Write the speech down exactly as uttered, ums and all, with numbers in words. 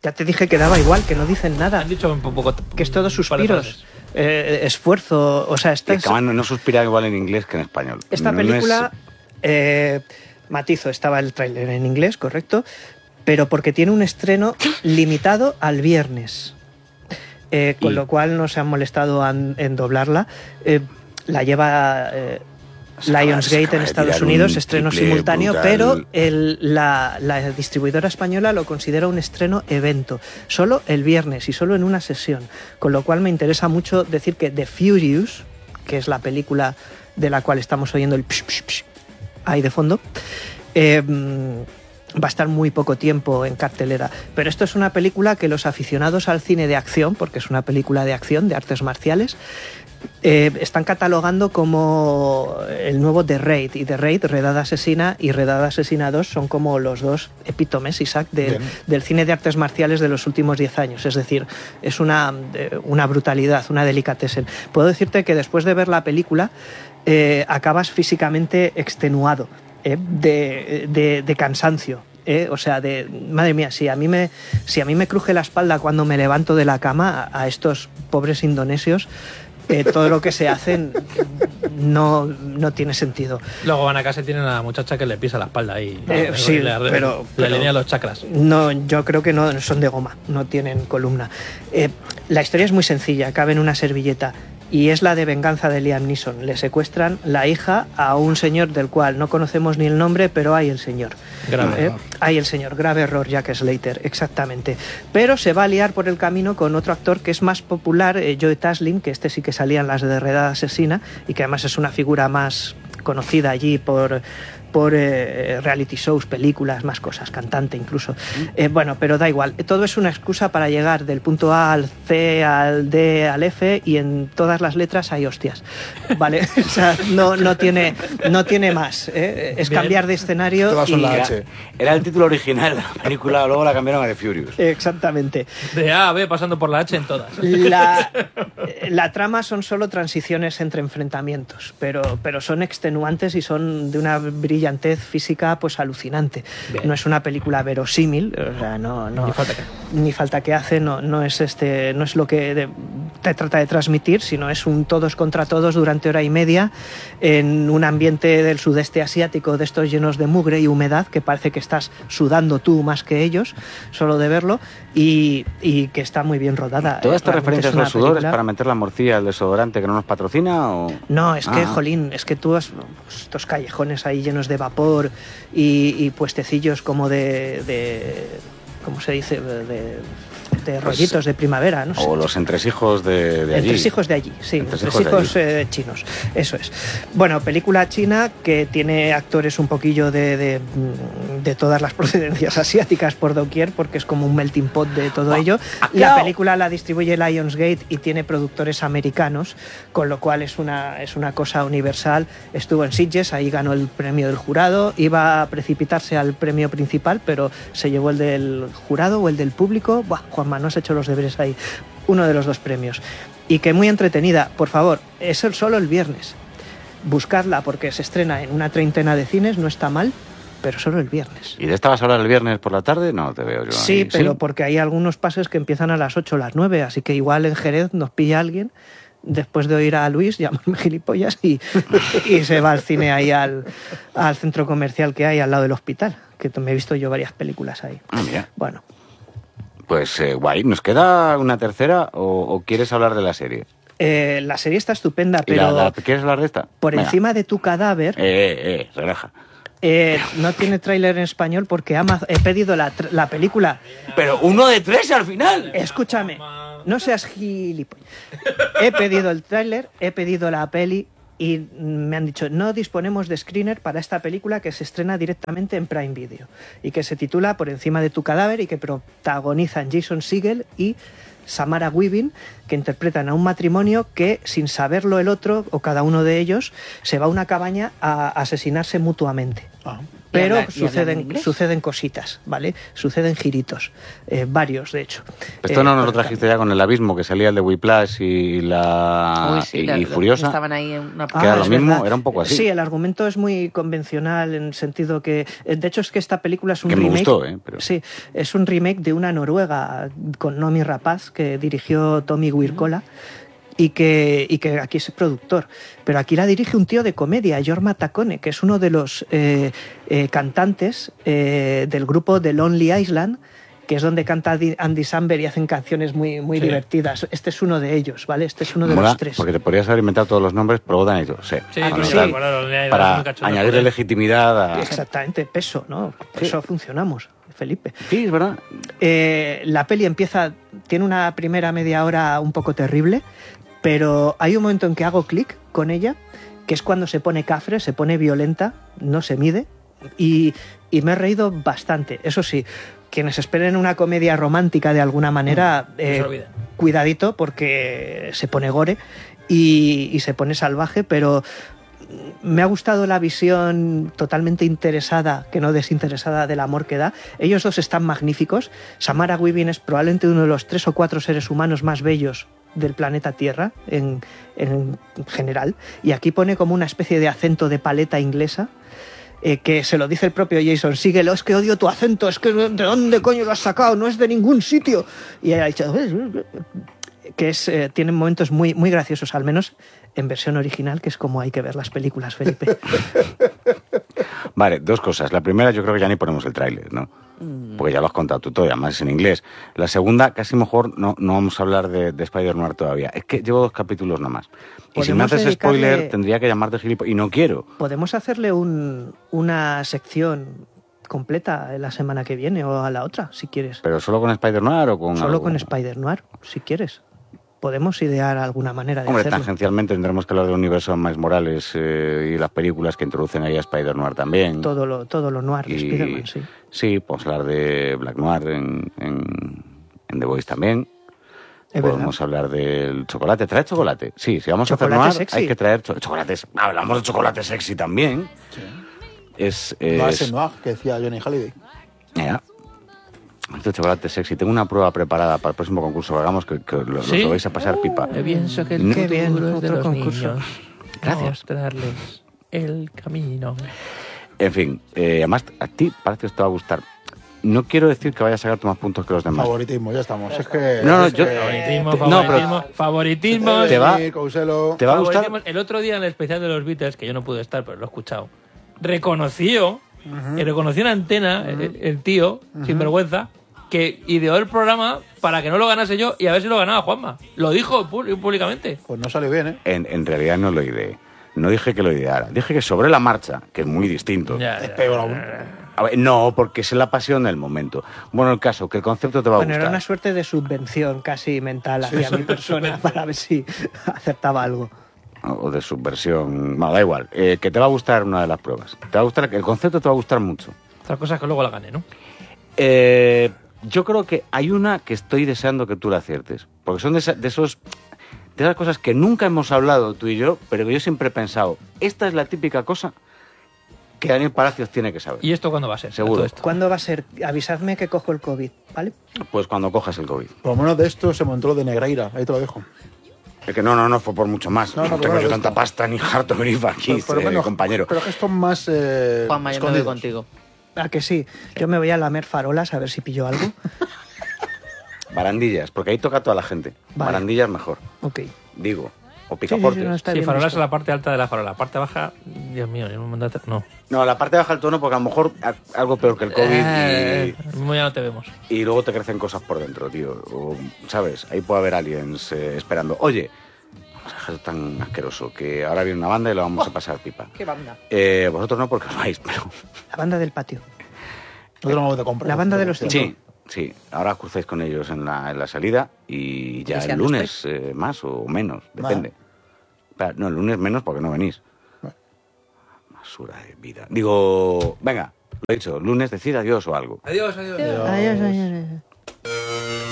Ya te dije que daba igual, que no dicen nada. Han dicho un poco... Que es todo suspiros, eh, esfuerzo, o sea... Esta es... no, no suspira igual en inglés que en español. Esta no, película, no es... eh, matizo, estaba el tráiler en inglés, correcto, pero porque tiene un estreno limitado al viernes, eh, con y... lo cual no se han molestado en, en doblarla. Eh, la lleva... Eh, Lionsgate en Estados Unidos, estreno simultáneo, brutal. Pero el, la, la distribuidora española lo considera un estreno evento, solo el viernes y solo en una sesión, con lo cual me interesa mucho decir que The Furious, que es la película de la cual estamos oyendo el psh, psh, psh, ahí de fondo, eh, va a estar muy poco tiempo en cartelera, pero esto es una película que los aficionados al cine de acción, porque es una película de acción, de artes marciales, Eh, están catalogando como el nuevo The Raid, y The Raid, Redada Asesina y Redada Asesina dos son como los dos epítomes, Isaac, de, del cine de artes marciales de los últimos diez años, es decir, es una, una brutalidad, una delicatessen. Puedo decirte que después de ver la película eh, acabas físicamente extenuado, eh, de, de, de cansancio. Eh, o sea, de madre mía, si a mí me si a mí me cruje la espalda cuando me levanto de la cama, a, a estos pobres indonesios, Eh, todo lo que se hacen no, no tiene sentido. Luego van a casa y tienen a la muchacha que le pisa la espalda y eh, le, sí, le, pero, le pero alinea los chakras. No, yo creo que no son de goma, no tienen columna. Eh, la historia es muy sencilla, cabe en una servilleta. Y es la de venganza de Liam Neeson. Le secuestran la hija a un señor del cual no conocemos ni el nombre, pero hay el señor. Grave ¿Eh? error. Hay el señor, grave error, Jack Slater, exactamente. Pero se va a liar por el camino con otro actor que es más popular, eh, Joe Taslim, que este sí que salía en las de Redada Asesina y que además es una figura más conocida allí por... por eh, reality shows, películas, más cosas, cantante incluso. Eh, bueno, pero da igual. Todo es una excusa para llegar del punto A al C, al D, al F, y en todas las letras hay hostias. ¿Vale? O sea, no, no, tiene, no tiene más. ¿eh? Es cambiar de escenario. Y... La H. Era el título original de la película, luego la cambiaron a The Furious. Exactamente. De A a B pasando por la H en todas. La, la trama son solo transiciones entre enfrentamientos, pero, pero son extenuantes y son de una brillantez física pues alucinante. Bien. No es una película verosímil, o sea, no, no, ni falta que, ni falta que hace, no, no es este, no es lo que de, te trata de transmitir, sino es un todos contra todos durante hora y media en un ambiente del sudeste asiático, de estos llenos de mugre y humedad, que parece que estás sudando tú más que ellos, solo de verlo, y, y que está muy bien rodada. ¿Todas estas referencias a los sudores película... para meter la morcilla al desodorante que no nos patrocina? O... No, es que, ah. jolín, es que tú has estos callejones ahí llenos de vapor y, y puestecillos como de, de ¿cómo se dice? de, de rollitos pues, de primavera, no sé. O los entresijos de, de allí. Entresijos de allí, sí, entresijos, entresijos de allí. Eh, chinos, eso es. Bueno, película china que tiene actores un poquillo de, de, de todas las procedencias asiáticas por doquier, porque es como un melting pot de todo oh, ello. La película la distribuye Lionsgate y tiene productores americanos, con lo cual es una, es una cosa universal. Estuvo en Sitges, ahí ganó el premio del jurado, iba a precipitarse al premio principal, pero se llevó el del jurado o el del público. Buah, Juanma, no has hecho los deberes ahí. Uno de los dos premios. Y que muy entretenida, por favor, es el solo el viernes. Buscadla porque se estrena en una treintena de cines, no está mal, pero solo el viernes. ¿Y de esta vas a hablar el viernes por la tarde? No te veo yo. Sí, ahí. pero ¿Sí? porque hay algunos pases que empiezan a las ocho o las nueve, así que igual en Jerez nos pilla alguien después de oír a Luis, llamarme gilipollas, y, y se va al cine ahí al, al centro comercial que hay al lado del hospital, que me he visto yo varias películas ahí. Ah, mira. Bueno. Pues eh, guay, ¿nos queda una tercera o, o quieres hablar de la serie? Eh, la serie está estupenda, pero... La, la, ¿Quieres hablar de esta? Por Venga. encima de tu cadáver... Eh, eh, eh, relaja. Eh, no tiene tráiler en español porque Amazon, he pedido la, la película... Pero uno de tres al final. Escúchame, no seas gilipollas. He pedido el tráiler, he pedido la peli... Y me han dicho, no disponemos de screener para esta película que se estrena directamente en Prime Video y que se titula Por encima de tu cadáver y que protagonizan Jason Segel y Samara Weaving, que interpretan a un matrimonio que, sin saberlo el otro o cada uno de ellos, se va a una cabaña a asesinarse mutuamente. Ah. pero habla- y hablan en suceden, inglés? suceden cositas, ¿vale? Suceden giritos, eh, varios de hecho. Esto Eh, no nos por lo el trajiste ya con el abismo, que salía el de Whiplash y la Uy, sí, y, la- y la- Furiosa. Estaban ahí en una... que era lo es mismo, verdad. era un poco así. Sí, el argumento es muy convencional en el sentido que, eh, de hecho, es que esta película es un Que me remake. gustó, ¿eh? Pero- Sí, es un remake de una noruega con Nomi Rapaz que dirigió Tommy Wirkola. Y que, y que aquí es productor. Pero aquí la dirige un tío de comedia, Jorma Taccone, que es uno de los eh, eh, cantantes eh, del grupo The Lonely Island, que es donde canta Andy- Andy Samberg y hacen canciones muy, muy Sí. divertidas. Este es uno de ellos, ¿vale? Este es uno de Mola, los tres. porque te podrías haber inventado todos los nombres, pero luego te han dicho, sí. Sí, Ah, pero sí. sí, bueno, los de- Para los cachondos, añadirle joder. legitimidad a... Exactamente, peso, ¿no? Peso funcionamos, Felipe. Sí, es verdad. Eh, la peli empieza, tiene una primera media hora un poco terrible, pero hay un momento en que hago clic con ella, que es cuando se pone cafre, se pone violenta, no se mide, y, y me he reído bastante. Eso sí, quienes esperen una comedia romántica de alguna manera, No se eh, olviden. cuidadito porque se pone gore y, y se pone salvaje, pero me ha gustado la visión totalmente interesada, que no desinteresada, del amor que da. Ellos dos están magníficos. Samara Weaving es probablemente uno de los tres o cuatro seres humanos más bellos del planeta Tierra en, en general. Y aquí pone como una especie de acento de paleta inglesa, eh, que se lo dice el propio Jason, síguelo, es que odio tu acento, es que ¿de dónde coño lo has sacado? No es de ningún sitio. Y ella ha dicho... que es, eh, tienen momentos muy, muy graciosos, al menos en versión original, que es como hay que ver las películas, Felipe. Vale, dos cosas. La primera, yo creo que ya ni ponemos el tráiler, ¿no? Porque ya lo has contado tú todo, y además es en inglés. La segunda, casi mejor no, no vamos a hablar de, de Spider-Man todavía. Es que llevo dos capítulos nomás. Y si me Podemos haces dedicarle- spoiler, tendría que llamarte gilipollas. Y no quiero. Podemos hacerle un, una sección completa la semana que viene o a la otra, si quieres. Pero solo con Spider-Man o con Solo algo? con Spider-Noir, si quieres. Podemos idear alguna manera de Hombre, hacerlo. tangencialmente tendremos que hablar del universo de Miles Morales eh, y las películas que introducen ahí a Spider-Noir también. Todo lo, todo lo noir de Y- Spider-Man, sí. Sí, podemos hablar de Black Noir en, en, en The Voice también. Es Podemos hablar del chocolate. ¿Trae chocolate? Sí, si vamos a Chocolate hacer noir, sexy. hay que traer cho- chocolates. Hablamos de chocolate sexy también. Es, No es, es el noir que decía Johnny Halliday. Ya. Este chocolate sexy. Tengo una prueba preparada para el próximo concurso que hagamos que, que lo, ¿Sí? lo vais a pasar pipa. Yo pienso que el No. Qué futuro bien, es de otro los concurso. niños. Gracias. Mostrarles el camino. En fin, eh, además a ti parece que te va a gustar. No quiero decir que vayas a sacar más puntos que los demás. Favoritismo, ya estamos. Es que. No, no, es yo- que- Favoritismo, te- no, pero- favoritismo, favoritismo. Te va- Sí, Couselo. ¿Te va a gustar? Favoritismo. El otro día en el especial de los Beatles, que yo no pude estar, pero lo he escuchado, reconoció, y reconoció en antena, el, el tío, sin vergüenza, que ideó el programa para que no lo ganase yo y a ver si lo ganaba Juanma. Lo dijo pú- públicamente. Pues no salió bien, ¿eh? En, en realidad no lo ideé. No dije que lo ideara. Dije que sobre la marcha, que es muy distinto. Ya, Es ya. peor aún. A ver, no, porque es la pasión del momento. Bueno, el caso, que el concepto te va a Bueno, gustar. era una suerte de subvención casi mental hacia mi persona para ver si acertaba algo. O de subversión. Bueno, da igual. Eh, que te va a gustar una de las pruebas. Te va a gustar, el concepto te va a gustar mucho. Otra cosa es que luego la gané, ¿no? Eh, yo creo que hay una que estoy deseando que tú la aciertes. Porque son de, esa- de esos. De esas cosas que nunca hemos hablado tú y yo, pero que yo siempre he pensado, esta es la típica cosa que Daniel Palacios tiene que saber. ¿Y esto cuándo va a ser? Seguro. Todo esto? ¿Cuándo va a ser? Avisadme que cojo el COVID, ¿vale? Pues cuando cojas el COVID. Por lo menos de esto se montó lo de Negreira. Ahí te lo dejo. Es que no, no, no, fue por mucho más. No, No, no, tengo pero yo bueno, tanta esto- pasta ni harto grifa aquí, Pero- pero eh, bueno, compañero. Pero que esto es más. Eh, Juanma, yo me voy escondidos. contigo. Ah, que sí. Yo me voy a lamer farolas a ver si pillo algo. Barandillas, porque ahí toca toda la gente. Vale. Barandillas mejor, Ok. digo. O Sí, sí, picaportes. sí, no, está Sí, bien farolas visto. en la parte alta de la farola. La parte baja, Dios mío, yo no me mandate- No. No, la parte baja el tono porque a lo mejor a- algo peor que el COVID Eh, mismo ya no te vemos. y, y luego te crecen cosas por dentro, tío. O, ¿sabes? Ahí puede haber aliens eh, esperando. Oye, vamos a dejar tan asqueroso que ahora viene una banda y lo vamos a pasar pipa. ¿Qué banda? Eh, vosotros no porque os vais, pero... La banda del patio. Nosotros vamos de compra. La banda de los Sí. Sí, sí. Ahora os cruzáis con ellos en la, en la salida y ya ¿Y si el ya no lunes eh, más o menos, depende. Espera, no, el lunes menos porque no venís. Vale. Basura de vida. Digo, venga, lo he dicho, lunes decid adiós o algo. Adiós, adiós. Adiós. Adiós, adiós, adiós.